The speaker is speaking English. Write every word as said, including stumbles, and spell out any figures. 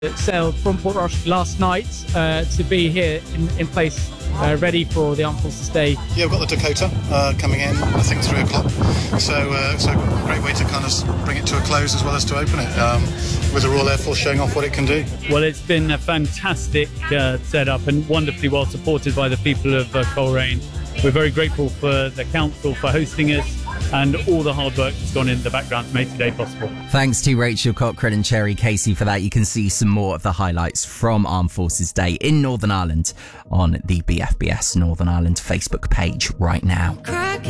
It sailed from Portrush last night uh, to be here in, in place, uh, ready for the Armed Forces Day. Yeah, we've got the Dakota uh, coming in, I think three o'clock. So, uh, so a great way to kind of bring it to a close as well as to open it, um, with the Royal Air Force showing off what it can do. Well, it's been a fantastic uh, setup and wonderfully well supported by the people of uh, Coleraine. We're very grateful for the council for hosting us and all the hard work that's gone in the background to make today possible. Thanks to Rachel Cochrane and Cherry Casey for that. You can see some more of the highlights from Armed Forces Day in Northern Ireland on the B F B S Northern Ireland Facebook page right now.